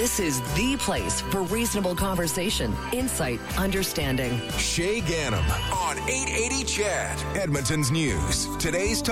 This is the place for reasonable conversation, insight, understanding. Shay Ganem on 880 CHAD, Edmonton's News. Today's